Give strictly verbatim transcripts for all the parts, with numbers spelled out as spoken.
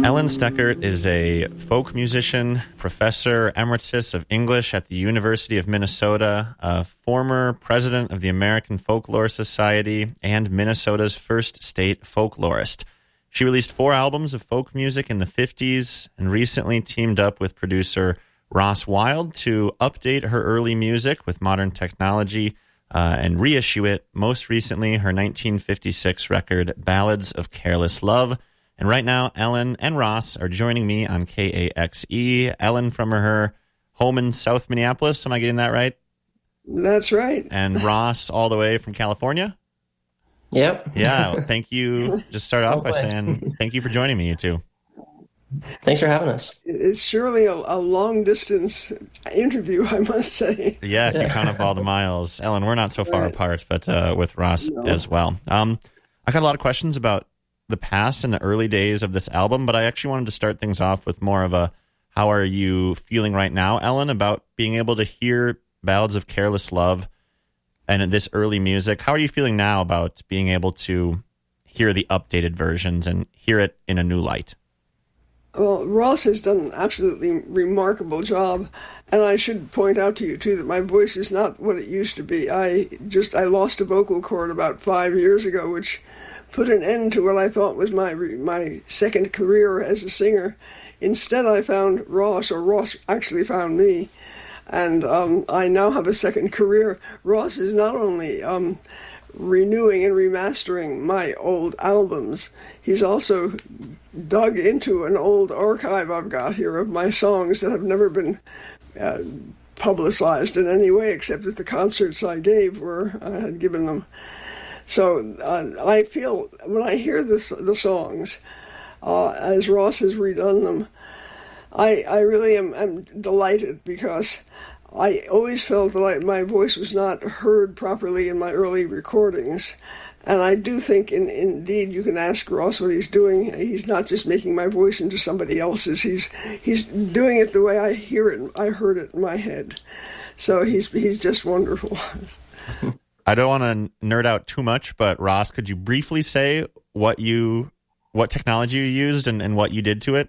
Ellen Steckert is a folk musician, professor emeritus of English at the University of Minnesota, a former president of the American Folklore Society, and Minnesota's first state folklorist. She released four albums of folk music in the fifties and recently teamed up with producer Ross Wild to update her early music with modern technology uh, and reissue it, most recently her nineteen fifty-six record, Ballads of Careless Love. And right now, Ellen and Ross are joining me on K A X E. Ellen from her home in South Minneapolis. Am I getting that right? That's right. And Ross all the way from California? Yep. Yeah. Thank you. Just start off by saying thank you for joining me, you two. Thanks for having us. It's surely a, a long-distance interview, I must say. Yeah, if you count up all the miles. Ellen, we're not so far right. apart, but uh, with Ross no. as well. Um, I got a lot of questions about the past and the early days of this album, but I actually wanted to start things off with more of a, how are you feeling right now, Ellen, about being able to hear Ballads of Careless Love and this early music? How are you feeling now about being able to hear the updated versions and hear it in a new light? Well, Ross has done an absolutely remarkable job, and I should point out to you, too, that my voice is not what it used to be. I just, I lost a vocal cord about five years ago, which put an end to what I thought was my my second career as a singer. Instead, I found Ross, or Ross actually found me, and um, I now have a second career. Ross is not only um, renewing and remastering my old albums, he's also dug into an old archive I've got here of my songs that have never been uh, publicized in any way except at the concerts I gave where I had given them. So uh, I feel, when I hear this, the songs, uh, as Ross has redone them, I, I really am, am delighted, because I always felt that I, my voice was not heard properly in my early recordings. And I do think, in, indeed, you can ask Ross what he's doing. He's not just making my voice into somebody else's. He's he's doing it the way I hear it. I heard it in my head. So he's he's just wonderful. I don't want to nerd out too much, but Ross, could you briefly say what you, what technology you used and, and what you did to it?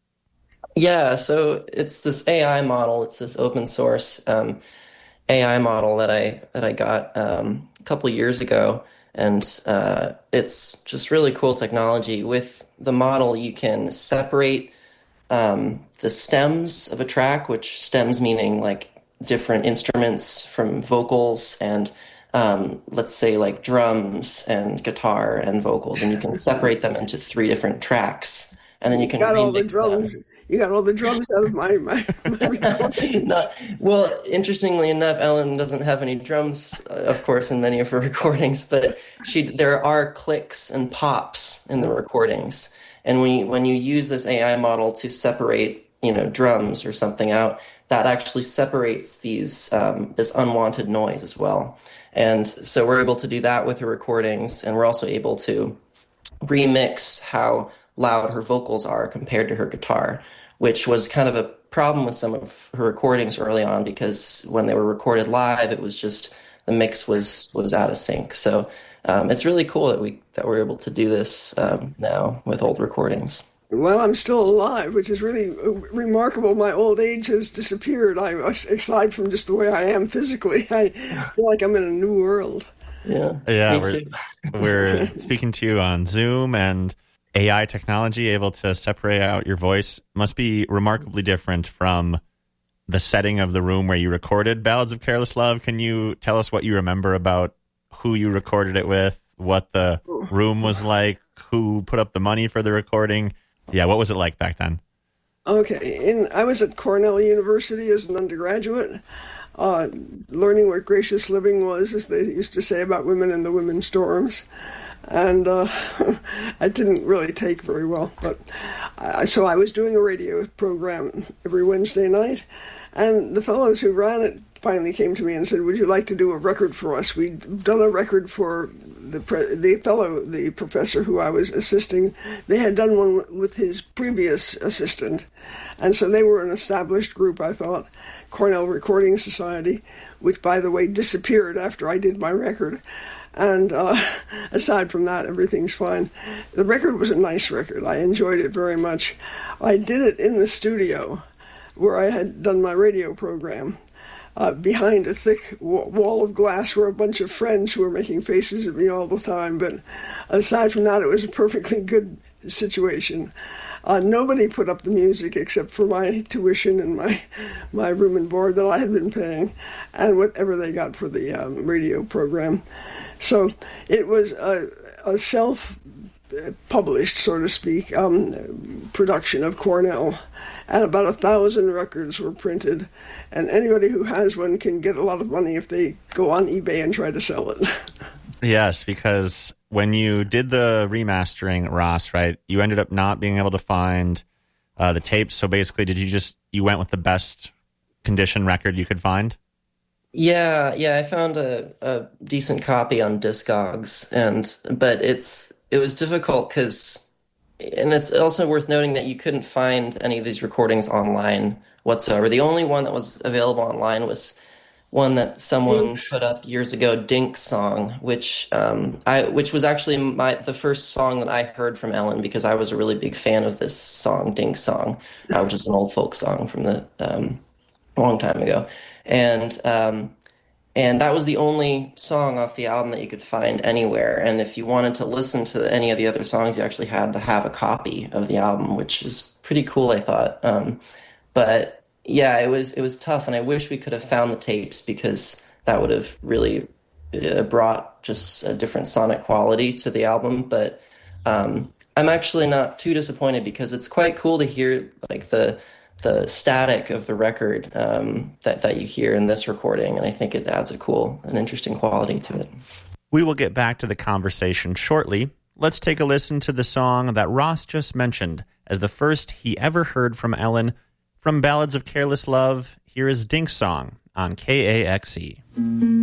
Yeah, so it's this A I model. It's this open source um, A I model that I that I got um, a couple years ago. And uh, it's just really cool technology. With the model, you can separate um, the stems of a track, which stems meaning like different instruments from vocals and um, let's say like drums and guitar and vocals, and you can separate them into three different tracks. And then you can you got all the remix drums. them. You got all the drums out of my my, my recordings. Not, well, interestingly enough, Ellen doesn't have any drums, uh, of course, in many of her recordings. But she, there are clicks and pops in the recordings. And when you, when you use this A I model to separate, you know, drums or something out, that actually separates these um, this unwanted noise as well. And so we're able to do that with her recordings, and we're also able to remix how loud her vocals are compared to her guitar, which was kind of a problem with some of her recordings early on, because when they were recorded live, it was just the mix was was out of sync. So um, it's really cool that we that we're able to do this um, now with old recordings. Well, I'm still alive, which is really remarkable. My old age has disappeared. I, aside from just the way I am physically, I feel like I'm in a new world. Yeah, yeah. Me We're, too. we're speaking to you on Zoom, and A I technology able to separate out your voice must be remarkably different from the setting of the room where you recorded Ballads of Careless Love. Can you tell us what you remember about who you recorded it with, what the room was like, who put up the money for the recording? Yeah, what was it like back then? Okay, in, I was at Cornell University as an undergraduate, uh, learning what gracious living was, as they used to say about women in the women's dorms. And uh, I didn't really take very well. But I, so I was doing a radio program every Wednesday night, and the fellows who ran it finally came to me and said, "Would you like to do a record for us?" We'd done a record for the pre- the fellow, the professor who I was assisting. They had done one with his previous assistant, and so they were an established group, I thought, Cornell Recording Society, which, by the way, disappeared after I did my record. And uh, aside from that, everything's fine. The record was a nice record. I enjoyed it very much. I did it in the studio where I had done my radio program. Uh, behind a thick wall of glass were a bunch of friends who were making faces at me all the time. But aside from that, it was a perfectly good situation. Uh, nobody put up the music except for my tuition and my my room and board that I had been paying, and whatever they got for the um, radio program. So it was a, a self-published, so to speak, um, production of Cornell. And about a thousand records were printed, and anybody who has one can get a lot of money if they go on eBay and try to sell it. Yes, because when you did the remastering, Ross, right, you ended up not being able to find uh, the tapes. So basically, did you just, you went with the best condition record you could find? Yeah, yeah, I found a, a decent copy on Discogs, and but it's it was difficult because, and it's also worth noting that you couldn't find any of these recordings online whatsoever. The only one that was available online was one that someone put up years ago, Dink's Song, which um, I which was actually my the first song that I heard from Ellen, because I was a really big fan of this song, Dink's Song, uh, which is an old folk song from the um, a long time ago, and um, and that was the only song off the album that you could find anywhere. And if you wanted to listen to any of the other songs, you actually had to have a copy of the album, which is pretty cool, I thought. Um, but yeah, it was it was tough, and I wish we could have found the tapes, because that would have really uh, brought just a different sonic quality to the album. But um, I'm actually not too disappointed, because it's quite cool to hear like the the static of the record um, that that you hear in this recording, and I think it adds a cool, an interesting quality to it. We will get back to the conversation shortly. Let's take a listen to the song that Ross just mentioned as the first he ever heard from Ellen. From Ballads of Careless Love, here is Dink's Song on K A X E.